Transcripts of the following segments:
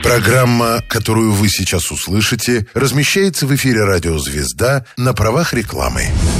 Программа, которую вы сейчас услышите, размещается в эфире радио «Звезда» на правах рекламы.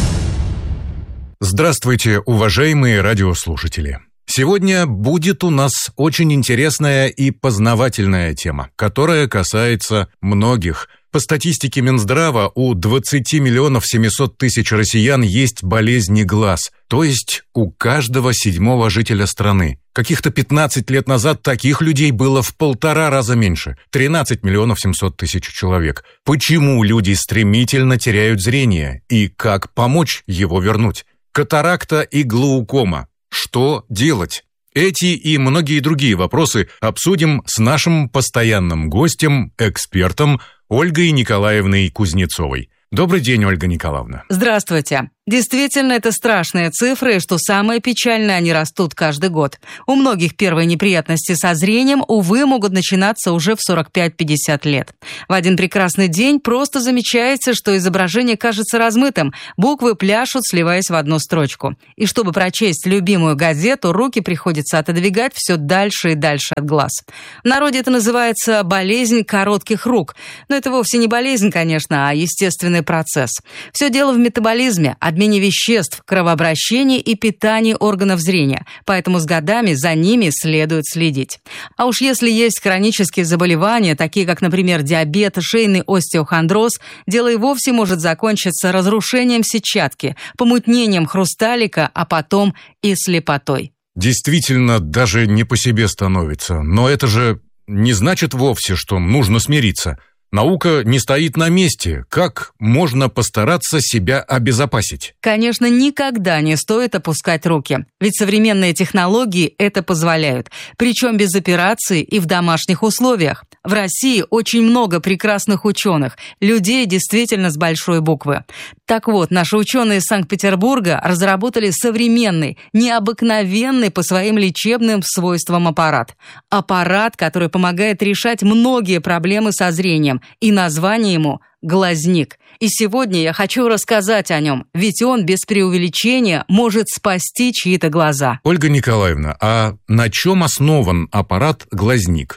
Здравствуйте, уважаемые радиослушатели. Сегодня будет у нас очень интересная и познавательная тема, которая касается многих. По статистике Минздрава, у 20 миллионов 700 тысяч россиян есть болезни глаз, то есть у каждого 7-го жителя страны. Каких-то 15 лет назад таких людей было в 1,5 раза меньше – 13 миллионов 700 тысяч человек. Почему люди стремительно теряют зрение и как помочь его вернуть? Катаракта и глаукома. Что делать? Эти и многие другие вопросы обсудим с нашим постоянным гостем, экспертом Ольгой Николаевной Кузнецовой. Добрый день, Ольга Николаевна. Здравствуйте. Действительно, это страшные цифры, и что самое печальное, они растут каждый год. У многих первые неприятности со зрением, увы, могут начинаться уже в 45-50 лет. В один прекрасный день просто замечается, что изображение кажется размытым, буквы пляшут, сливаясь в одну строчку. И чтобы прочесть любимую газету, руки приходится отодвигать все дальше и дальше от глаз. В народе это называется болезнь коротких рук. Но это вовсе не болезнь, конечно, а естественный процесс. Все дело в метаболизме, обмене веществ, кровообращении и питании органов зрения, поэтому с годами за ними следует следить. А уж если есть хронические заболевания, такие как, например, диабет, шейный остеохондроз, дело и вовсе может закончиться разрушением сетчатки, помутнением хрусталика, а потом и слепотой. Действительно, даже не по себе становится. Но это же не значит вовсе, что нужно смириться. Наука не стоит на месте. Как можно постараться себя обезопасить? Конечно, никогда не стоит опускать руки. Ведь современные технологии это позволяют. Причем без операции и в домашних условиях. В России очень много прекрасных ученых. Людей действительно с большой буквы. Так вот, наши ученые из Санкт-Петербурга разработали современный, необыкновенный по своим лечебным свойствам аппарат. Аппарат, который помогает решать многие проблемы со зрением. И название ему «Глазник». И сегодня я хочу рассказать о нем, ведь он без преувеличения может спасти чьи-то глаза. Ольга Николаевна, а на чем основан аппарат «Глазник»? В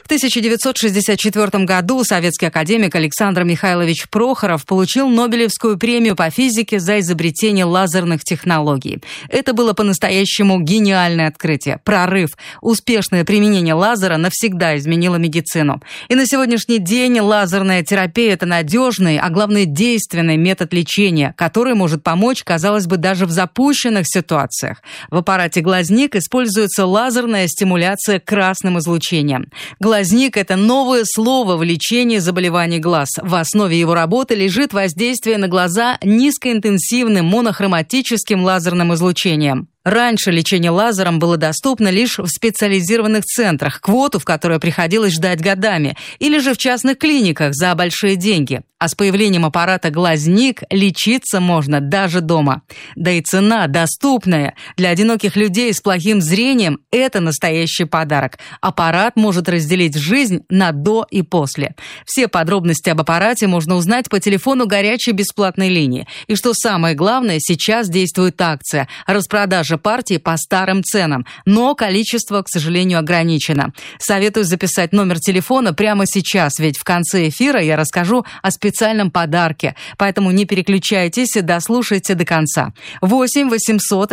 1964 году советский академик Александр Михайлович Прохоров получил Нобелевскую премию по физике за изобретение лазерных технологий. Это было по-настоящему гениальное открытие, прорыв. Успешное применение лазера навсегда изменило медицину. И на сегодняшний день лазерная терапия – это надежный, а главное действенный метод лечения, который может помочь, казалось бы, даже в запущенных ситуациях. В аппарате «Глазник» используется лазерная стимуляция красным излучением. «Глазник» — это новое слово в лечении заболеваний глаз. В основе его работы лежит воздействие на глаза низкоинтенсивным монохроматическим лазерным излучением. Раньше лечение лазером было доступно лишь в специализированных центрах, квоту в которой приходилось ждать годами, или же в частных клиниках за большие деньги. А с появлением аппарата «Глазник» лечиться можно даже дома. Да и цена доступная. Для одиноких людей с плохим зрением это настоящий подарок. Аппарат может разделить жизнь на до и после. Все подробности об аппарате можно узнать по телефону горячей бесплатной линии. И что самое главное, сейчас действует акция – распродажа партии по старым ценам, но количество, к сожалению, ограничено. Советую записать номер телефона прямо сейчас, ведь в конце эфира я расскажу о специальном подарке, поэтому не переключайтесь и дослушайте до конца. 8 800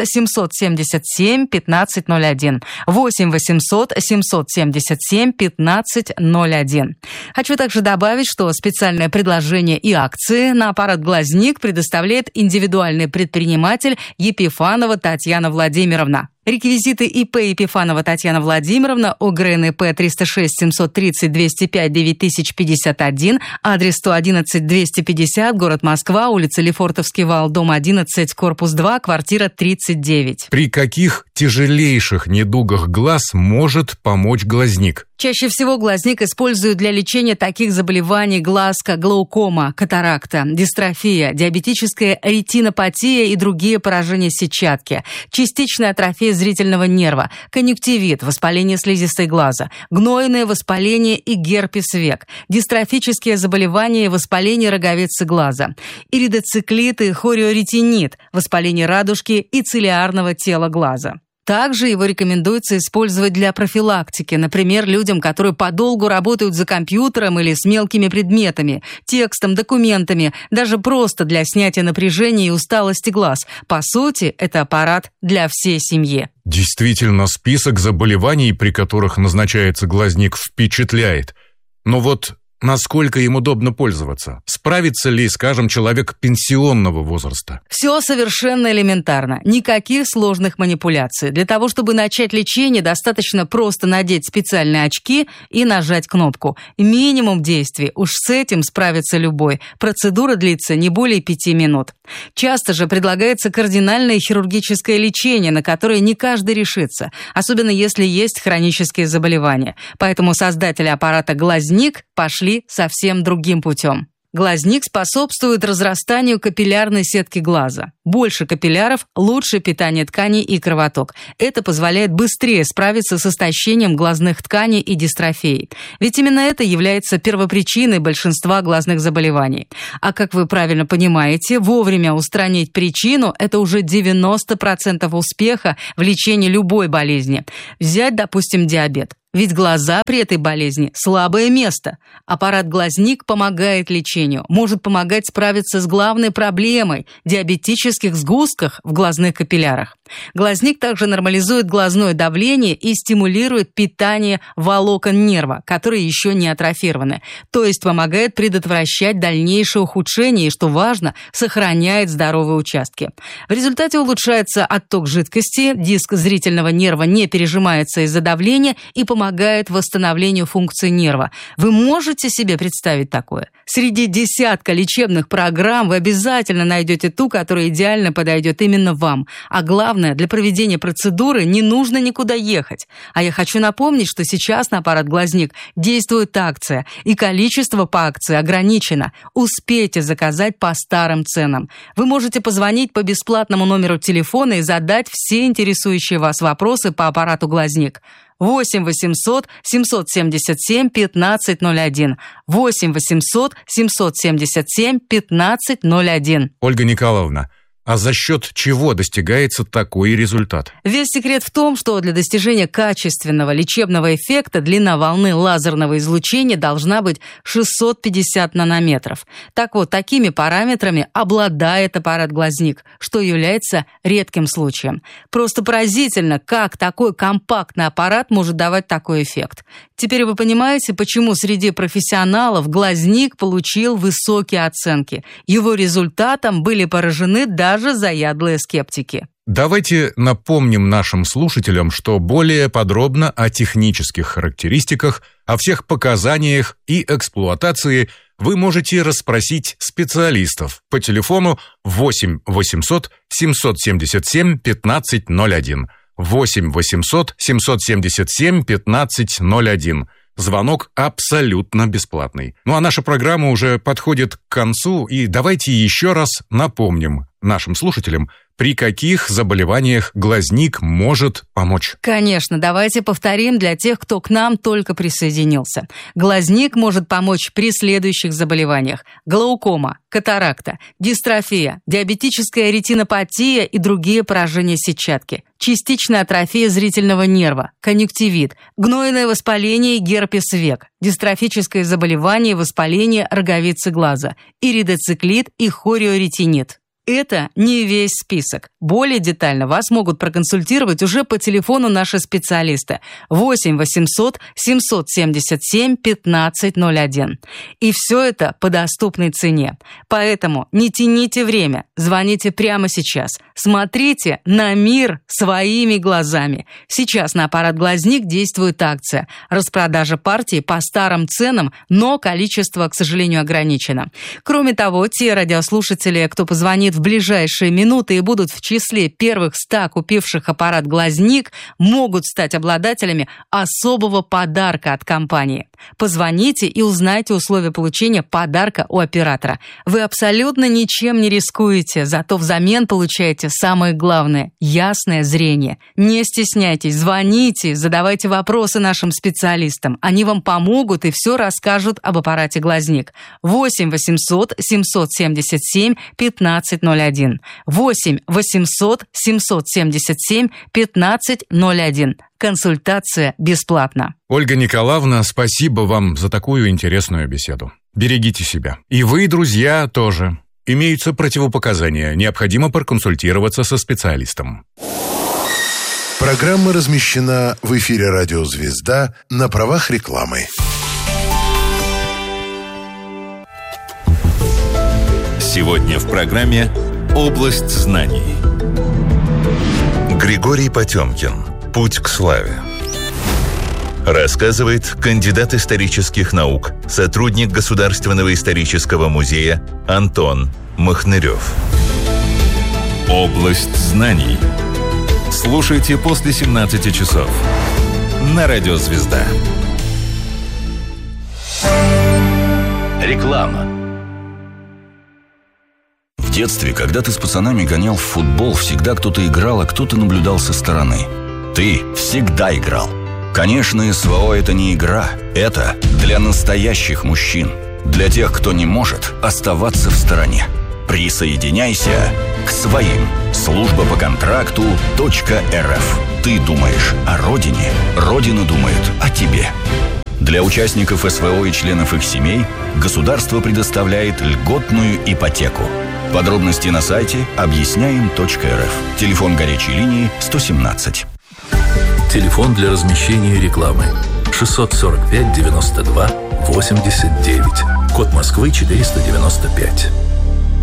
777 1501. 8 800 777 1501. Хочу также добавить, что специальное предложение и акции на аппарат «Глазник» предоставляет индивидуальный предприниматель Епифанова Татьяна Владимировна. Реквизиты ИП Епифанова Татьяна Владимировна, ОГРН-ИП 306 730 205 9051, адрес 111 250, город Москва, улица Лефортовский вал, дом 11, корпус 2, квартира 39. При каких тяжелейших недугах глаз может помочь «Глазник»? Чаще всего «Глазник» используют для лечения таких заболеваний глаз, как глаукома, катаракта, дистрофия, диабетическая ретинопатия и другие поражения сетчатки, частичная атрофия зрительного нерва, конъюнктивит, воспаление слизистой глаза, гнойное воспаление и герпес век, дистрофические заболевания и воспаление роговицы глаза, иридоциклит и хориоретинит, воспаление радужки и цилиарного тела глаза. Также его рекомендуется использовать для профилактики, например, людям, которые подолгу работают за компьютером или с мелкими предметами, текстом, документами, даже просто для снятия напряжения и усталости глаз. По сути, это аппарат для всей семьи. Действительно, список заболеваний, при которых назначается глазник, впечатляет. Но вот насколько им удобно пользоваться? Справится ли, скажем, человек пенсионного возраста? Все совершенно элементарно. Никаких сложных манипуляций. Для того, чтобы начать лечение, достаточно просто надеть специальные очки и нажать кнопку. Минимум действий. Уж с этим справится любой. Процедура длится не более 5 минут. Часто же предлагается кардинальное хирургическое лечение, на которое не каждый решится, особенно если есть хронические заболевания. Поэтому создатели аппарата «Глазник» пошли совсем другим путем. Глазник способствует разрастанию капиллярной сетки глаза. Больше капилляров, лучше питание тканей и кровоток. Это позволяет быстрее справиться с истощением глазных тканей и дистрофией. Ведь именно это является первопричиной большинства глазных заболеваний. А как вы правильно понимаете, вовремя устранить причину – это уже 90% успеха в лечении любой болезни. Взять, допустим, диабет. Ведь глаза при этой болезни – слабое место. Аппарат «Глазник» помогает лечению, может помогать справиться с главной проблемой – диабетических сгустках в глазных капиллярах. Глазник также нормализует глазное давление и стимулирует питание волокон нерва, которые еще не атрофированы, то есть помогает предотвращать дальнейшее ухудшение и, что важно, сохраняет здоровые участки. В результате улучшается отток жидкости, диск зрительного нерва не пережимается из-за давления и помогает восстановлению функции нерва. Вы можете себе представить такое? Среди десятка лечебных программ вы обязательно найдете ту, которая идеально подойдет именно вам. А главное, для проведения процедуры не нужно никуда ехать. А я хочу напомнить, что сейчас на аппарат «Глазник» действует акция, и количество по акции ограничено. Успейте заказать по старым ценам. Вы можете позвонить по бесплатному номеру телефона и задать все интересующие вас вопросы по аппарату «Глазник». 8 800 777 1501. 8 800 777 1501. Ольга Николаевна, а за счет чего достигается такой результат? Весь секрет в том, что для достижения качественного лечебного эффекта длина волны лазерного излучения должна быть 650 нанометров. Так вот, такими параметрами обладает аппарат «Глазник», что является редким случаем. Просто поразительно, как такой компактный аппарат может давать такой эффект. Теперь вы понимаете, почему среди профессионалов «Глазник» получил высокие оценки. Его результатом были поражены даже заядлые скептики. Давайте напомним нашим слушателям, что более подробно о технических характеристиках, о всех показаниях и эксплуатации вы можете расспросить специалистов по телефону 8 800 777 1501. 8 800 777 1501. Звонок абсолютно бесплатный. Ну а наша программа уже подходит к концу, и давайте еще раз напомним нашим слушателям, при каких заболеваниях «Глазник» может помочь. Конечно, давайте повторим для тех, кто к нам только присоединился. «Глазник» может помочь при следующих заболеваниях: глаукома, катаракта, дистрофия, диабетическая ретинопатия и другие поражения сетчатки, частичная атрофия зрительного нерва, конъюнктивит, гнойное воспаление и герпес век, дистрофическое заболевание и воспаление роговицы глаза, иридоциклит и хориоретинит. Это не весь список. Более детально вас могут проконсультировать уже по телефону наши специалисты 8 800 777 1501. И все это по доступной цене. Поэтому не тяните время, звоните прямо сейчас. Смотрите на мир своими глазами. Сейчас на аппарат «Глазник» действует акция. Распродажа партии по старым ценам, но количество, к сожалению, ограничено. Кроме того, те радиослушатели, кто позвонит в ближайшие минуты и будут в числе первых 100 купивших аппарат «Глазник», могут стать обладателями особого подарка от компании. Позвоните и узнайте условия получения подарка у оператора. Вы абсолютно ничем не рискуете, зато взамен получаете самое главное – ясное зрение. Не стесняйтесь, звоните, задавайте вопросы нашим специалистам. Они вам помогут и все расскажут об аппарате «Глазник». 8 800 777 1501. 1501. 8 800 777 1501. Консультация бесплатна. Ольга Николаевна, спасибо вам за такую интересную беседу. Берегите себя. И вы, друзья, тоже. Имеются противопоказания. Необходимо проконсультироваться со специалистом. Программа размещена в эфире «Радио Звезда» на правах рекламы. Сегодня в программе «Область знаний». Григорий Потемкин. Путь к славе. Рассказывает кандидат исторических наук, сотрудник Государственного исторического музея Антон Махнырев. «Область знаний». Слушайте после 17 часов на Радио Звезда. Реклама. В детстве, когда ты с пацанами гонял в футбол, всегда кто-то играл, а кто-то наблюдал со стороны. Ты всегда играл. Конечно, СВО – это не игра. Это для настоящих мужчин. Для тех, кто не может оставаться в стороне. Присоединяйся к своим. Служба по контракту .рф. Ты думаешь о родине, Родина думает о тебе. Для участников СВО и членов их семей государство предоставляет льготную ипотеку. Подробности на сайте объясняем.рф. Телефон горячей линии 117. Телефон для размещения рекламы 645 92 89. Код Москвы 495.